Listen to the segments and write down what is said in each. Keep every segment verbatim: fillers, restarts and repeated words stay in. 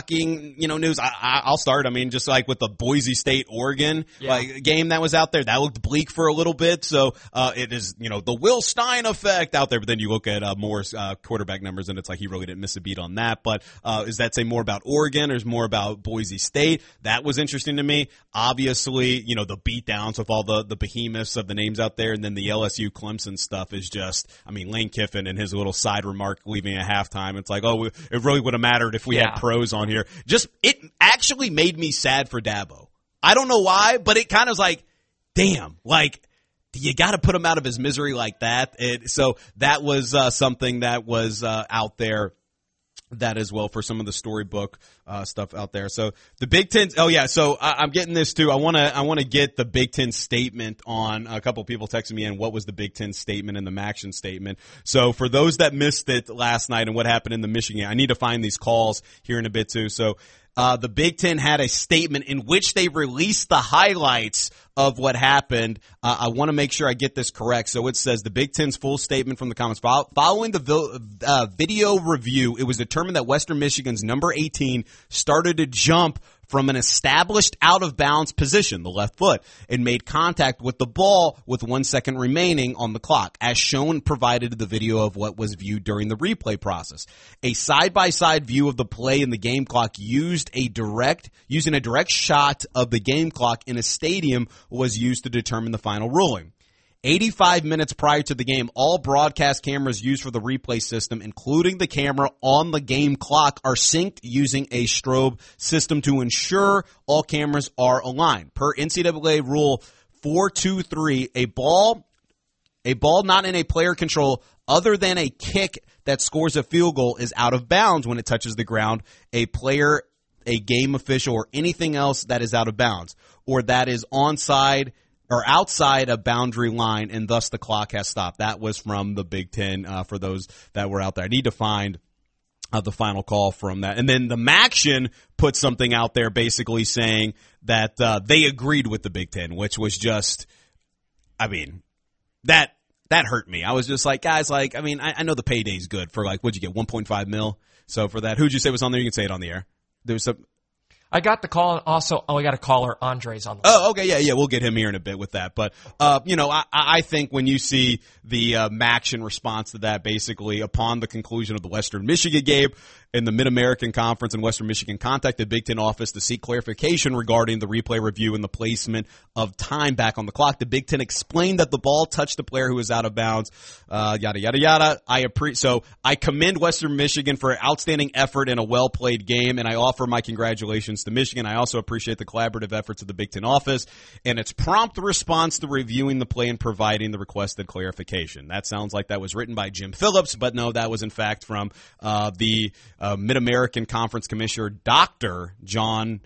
shocking, you know, news. I, I, I'll start. I mean, just like with the Boise State Oregon yeah. like game that was out there, that looked bleak for a little bit. So uh, it is, you know, the Will Stein effect out there. But then you look at uh, Moore's uh, quarterback numbers, and it's like he really didn't miss a beat on that. But uh, is that say more about Oregon or is more about Boise State? That was interesting to me. Obviously, you know, the beatdowns with all the the behemoths of the names out there, and then the L S U Clemson stuff is just, I mean, Lane Kiffin and his little side remark leaving at halftime. It's like, oh, it really would have mattered if we yeah. had pros on here. Just, it actually made me sad for Dabo. I don't know why, but it kind of was like, damn, like, you got to put him out of his misery like that. It, so that was uh, something that was uh, out there. That as well for some of the storybook uh, stuff out there. So the Big Ten. Oh yeah. So I, I'm getting this too. I want to. I want to get the Big Ten statement on. A couple of people texting me in. What was the Big Ten statement and the Maction statement? So for those that missed it last night and what happened in the Michigan, I need to find these calls here in a bit too. So. Uh, the Big Ten had a statement in which they released the highlights of what happened. Uh, I want to make sure I get this correct. So it says the Big Ten's full statement from the comments. Following the uh, video review, it was determined that Western Michigan's number eighteen started to jump from an established out-of-bounds position, the left foot, and made contact with the ball with one second remaining on the clock, as shown provided the video of what was viewed during the replay process. A side-by-side view of the play in the game clock used a direct, using a direct shot of the game clock in a stadium was used to determine the final ruling. eighty-five minutes prior to the game, all broadcast cameras used for the replay system, including the camera on the game clock, are synced using a strobe system to ensure all cameras are aligned. Per N C double A Rule four two three, a ball, a ball not in a player control other than a kick that scores a field goal is out of bounds when it touches the ground. A player, a game official, or anything else that is out of bounds, or that is onside or outside a boundary line, and thus the clock has stopped. That was from the Big Ten uh, for those that were out there. I need to find uh, the final call from that. And then the Maction put something out there basically saying that uh, they agreed with the Big Ten, which was just, I mean, that that hurt me. I was just like, guys, like, I mean, I, I know the payday's good for, like, what'd you get, one point five mil? So for that, who'd you say was on there? You can say it on the air. There was some... I got the call. Also, oh, I got a caller. Andre's on the line. Oh, okay, yeah, yeah. We'll get him here in a bit with that. But, uh, you know, I, I think when you see the uh, Maction response to that, basically upon the conclusion of the Western Michigan game in the Mid-American Conference, and Western Michigan contacted Big Ten office to seek clarification regarding the replay review and the placement of time back on the clock. The Big Ten explained that the ball touched the player who was out of bounds. Uh, yada yada yada. I appre- so I commend Western Michigan for an outstanding effort in a well-played game, and I offer my congratulations to Michigan. I also appreciate the collaborative efforts of the Big Ten office and its prompt response to reviewing the play and providing the requested clarification. That sounds like that was written by Jim Phillips, but no, that was in fact from uh, the uh, Mid-American Conference Commissioner, Doctor John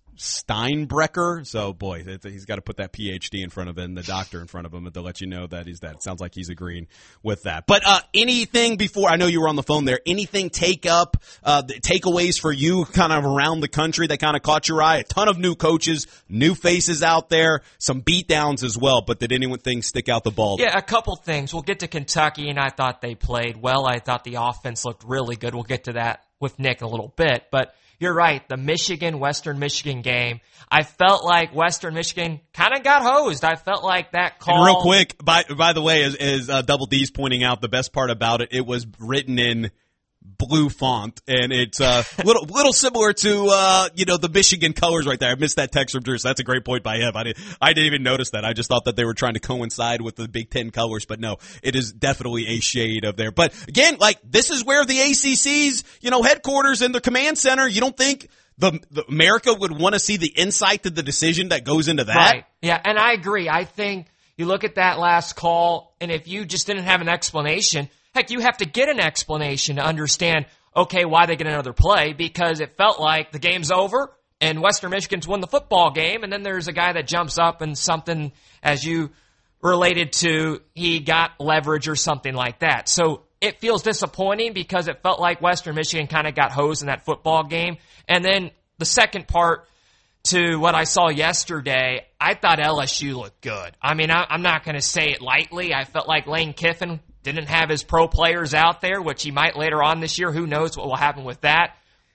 Steinbrecher. So, boy, he's got to put that P H D in front of him, the doctor in front of him, to let you know that he's that. It sounds like he's agreeing with that. But uh, anything before, I know you were on the phone there, anything take up, uh, the takeaways for you kind of around the country that kind of caught your eye? A ton of new coaches, new faces out there, some beatdowns as well, but did anything stick out the ball? Yeah, a couple things. We'll get to Kentucky, and I thought they played well. I thought the offense looked really good. We'll get to that with Nick in a little bit, but you're right, the Michigan, Western Michigan game, I felt like Western Michigan kind of got hosed. I felt like that call. And real quick, by by the way, as, as uh, Double D's pointing out, the best part about it, it was written in blue font, and it's uh, little little similar to uh, you know the Michigan colors right there. I missed that text from Drew, so that's a great point by him. I didn't I didn't even notice that. I just thought that they were trying to coincide with the Big Ten colors, but no, it is definitely a shade of there. But again, like this is where the A C C's you know headquarters and the command center. You don't think the, the America would want to see the insight to the decision that goes into that? Right. Yeah, and I agree. I think you look at that last call, and if you just didn't have an explanation. Heck, you have to get an explanation to understand, okay, why they get another play, because it felt like the game's over and Western Michigan's won the football game, and then there's a guy that jumps up and something, as you related to, he got leverage or something like that. So it feels disappointing because it felt like Western Michigan kind of got hosed in that football game. And then the second part to what I saw yesterday, I thought L S U looked good. I mean, I, I'm not going to say it lightly. I felt like Lane Kiffin didn't have his pro players out there, which he might later on this year. Who knows what will happen with that.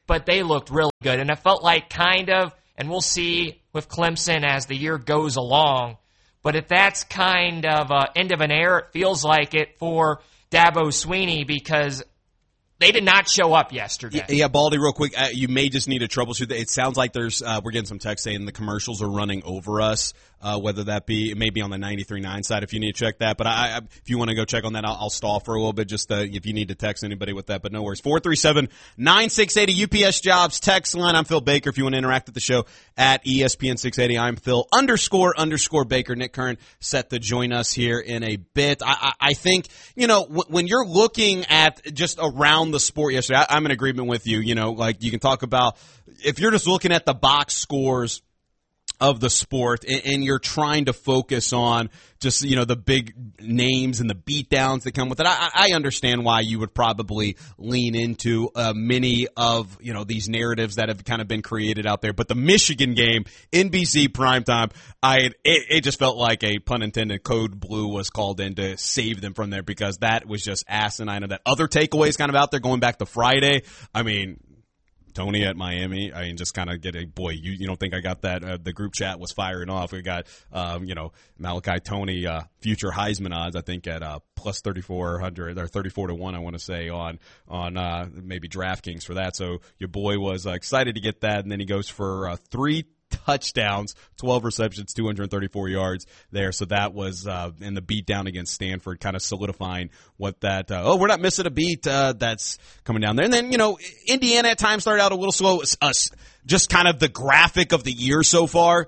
but they looked really good. And it felt like kind of, and we'll see with Clemson as the year goes along, but if that's kind of uh, end of an era, it feels like it for Dabo Swinney because they did not show up yesterday. Yeah, yeah, Baldy, real quick, uh, you may just need to troubleshoot. It sounds like there's uh, we're getting some text saying the commercials are running over us. Uh, whether that be, it may be on the ninety-three point nine side if you need to check that. But I, I if you want to go check on that, I'll, I'll stall for a little bit just uh, if you need to text anybody with that. But no worries. four three seven, nine six eight zero U P S Jobs text line. I'm Phil Baker. If you want to interact with the show at E S P N six eighty, I'm Phil underscore underscore Baker. Nick Curran set to join us here in a bit. I, I, I think, you know, w- when you're looking at just around the sport yesterday, I, I'm in agreement with you. You know, like you can talk about if you're just looking at the box scores of the sport and, and you're trying to focus on just, you know, the big names and the beatdowns that come with it. I, I understand why you would probably lean into uh, many of, you know, these narratives that have kind of been created out there. But the Michigan game, N B C primetime, I it, it just felt like a pun intended code blue was called in to save them from there because that was just asinine. And that other takeaways kind of out there going back to Friday. I mean, Tony at Miami, I mean, just kind of get a, boy, you, you don't think I got that? Uh, the group chat was firing off. We got, um, you know, Malachi Tony, uh, future Heisman odds, I think at, uh, plus thirty-four hundred or thirty-four to one, I want to say on, on, uh, maybe DraftKings for that. So your boy was uh, excited to get that. And then he goes for, uh, three touchdowns, twelve receptions, two hundred thirty-four yards there. So that was uh, in the beat down against Stanford, kind of solidifying what that, uh, oh, we're not missing a beat uh, that's coming down there. And then, you know, Indiana at times started out a little slow. Uh, just kind of the graphic of the year so far.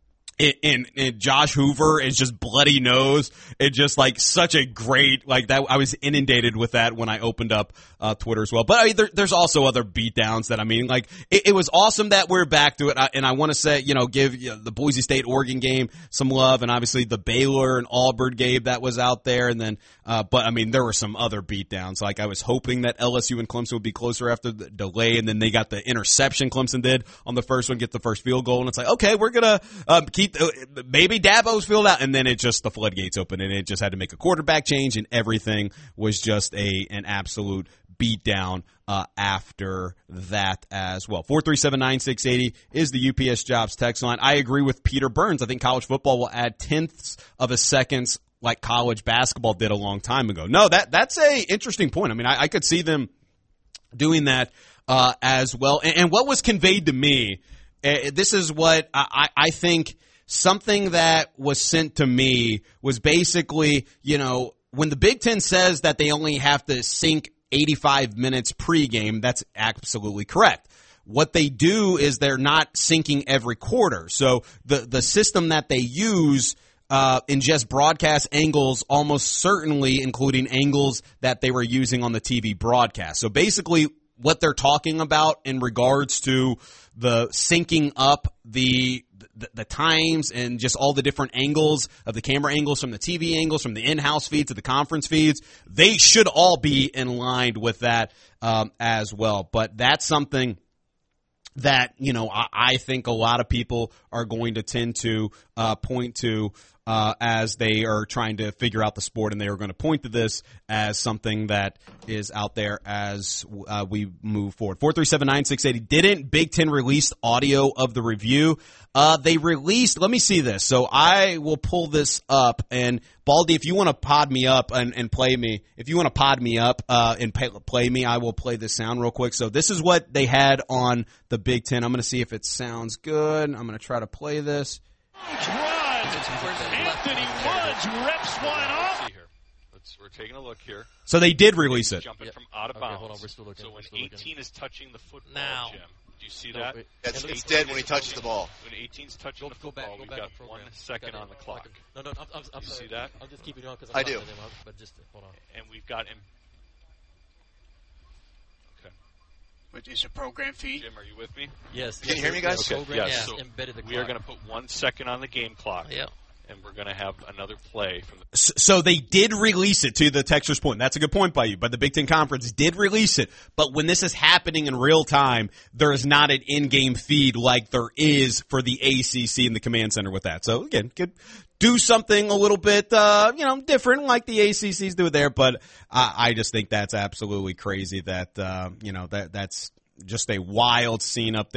And, and Josh Hoover is just bloody nose. It's just like such a great, like that. I was inundated with that when I opened up uh, Twitter as well. But I mean, there, there's also other beatdowns that I mean, like it, it was awesome that we're back to it. I, and I want to say, you know, give you know, the Boise State Oregon game some love, and obviously the Baylor and Auburn game that was out there. And then, uh, but I mean, there were some other beatdowns. Like I was hoping that L S U and Clemson would be closer after the delay, and then they got the interception Clemson did on the first one, get the first field goal, and it's like, okay, we're gonna um, keep. Maybe Dabo's filled out, and then it just the floodgates open, and it just had to make a quarterback change, and everything was just a an absolute beatdown uh, after that as well. Four three seven nine six eighty is the U P S Jobs text line. I agree with Peter Burns. I think college football will add tenths of a seconds like college basketball did a long time ago. No, that that's a interesting point. I mean, I, I could see them doing that uh, as well. And, and what was conveyed to me, uh, this is what I, I think. Something that was sent to me was basically, you know, when the Big Ten says that they only have to sync eighty-five minutes pregame, that's absolutely correct. What they do is they're not syncing every quarter. So the, the system that they use uh, ingests broadcast angles, almost certainly including angles that they were using on the T V broadcast. So basically what they're talking about in regards to the syncing up the The, the times and just all the different angles of the camera angles from the T V angles, from the in-house feed to the conference feeds, they should all be in line with that um, as well. But that's something that, you know, I, I think a lot of people are going to tend to uh, point to uh, as they are trying to figure out the sport, and they are going to point to this as something that is out there as uh, we move forward. four three seven nine six eight zero. Didn't Big Ten release audio of the review? Uh, they released, let me see this. So I will pull this up, and Baldy, if you want to pod me up and, and play me, if you want to pod me up uh, and pay, play me, I will play this sound real quick. So this is what they had on the Big Ten. I'm going to see if it sounds good. I'm going to try to play this. Anthony Woods rips one off. Let's, we're taking a look here. So they did release it. Jumping yep. from out of okay, bounds. Hold on, we're still looking. So when still eighteen looking. is touching the football, now. Jim, do you see no, that? Wait, it's, it's dead when he touches the ball. When eighteen's touching go, the go football, back, we've go back got one program. second got on the it. clock. No, no, I'm, I'm, I'm you sorry. see that? I'm just keeping you on because I I'm do. Them up, but just hold on. And we've got him. Okay. Which is a program feed? Jim, are you with me? Yes. Can yes, you hear me, yes, guys? Okay. Program, Yes. yes, So embedded the we are clock. going to put one second on the game clock. Yeah. And we're going to have another play from the. So they did release it, to the texter's point. That's a good point by you. But the Big Ten Conference did release it. But when this is happening in real time, there is not an in-game feed like there is for the A C C and the Command Center with that. So again, could do something a little bit, uh, you know, different like the A C Cs do there. But I, I just think that's absolutely crazy that, uh, you know, that that's just a wild scene up there.